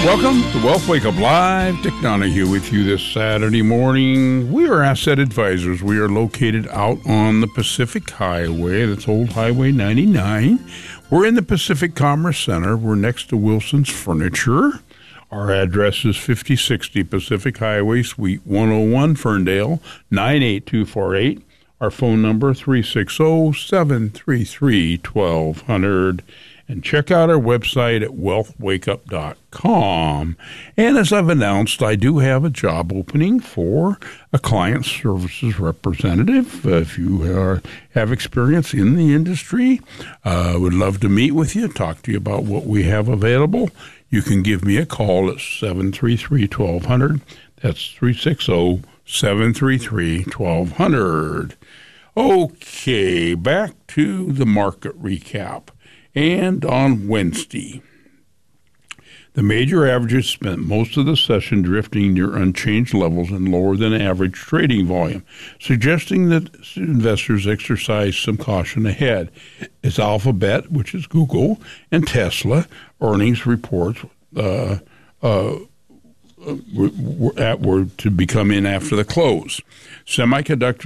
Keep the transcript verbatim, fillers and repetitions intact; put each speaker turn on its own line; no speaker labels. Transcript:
Welcome to Wealth Wake Up Live. Dick Donahue with you this Saturday morning. We are Asset Advisors. We are located out on the Pacific Highway. That's Old Highway ninety-nine. We're in the Pacific Commerce Center. We're next to Wilson's Furniture. Our address is fifty sixty Pacific Highway, Suite one oh one, Ferndale, nine eight two four eight. Our phone number, three six zero, seven three three, one two zero zero. And check out our website at wealth wake up dot com. And as I've announced, I do have a job opening for a client services representative. Uh, if you are, have experience in the industry, I uh, would love to meet with you, talk to you about what we have available. You can give me a call at seven three three, one two zero zero. That's three six zero, seven three three, one two zero zero. Okay, back to the market recap. And on Wednesday, the major averages spent most of the session drifting near unchanged levels and lower than average trading volume, suggesting that investors exercise some caution ahead. As Alphabet, which is Google, and Tesla earnings reports uh, uh, were, were, were to become in after the close. Semiconductor